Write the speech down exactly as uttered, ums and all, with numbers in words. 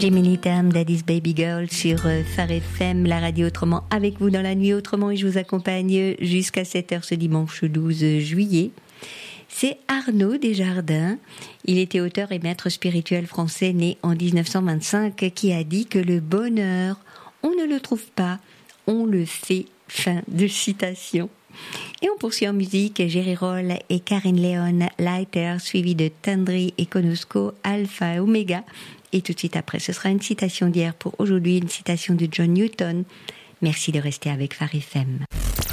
Jiminy Tam, Daddy's Baby Girl sur Phare F M, la radio autrement, avec vous dans la nuit autrement, et je vous accompagne jusqu'à sept heures ce dimanche douze juillet. C'est Arnaud Desjardins. Il était auteur et maître spirituel français né en dix-neuf cent vingt-cinq qui a dit que le bonheur, on ne le trouve pas, on le fait. Fin de citation. Et on poursuit en musique Jerry Roll et Karen Leon, Lighter, suivi de Tendri et Konosko, Alpha et Omega. Et tout de suite après, ce sera une citation d'hier pour aujourd'hui, une citation de John Newton. Merci de rester avec Phare F M.